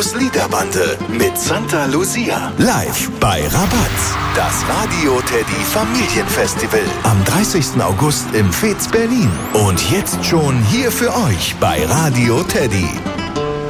Markus Liederbande mit Santa Lucia. Live bei Rabatz. Das Radio Teddy Familienfestival. Am 30. August im Fez Berlin. Und jetzt schon hier für euch bei Radio Teddy.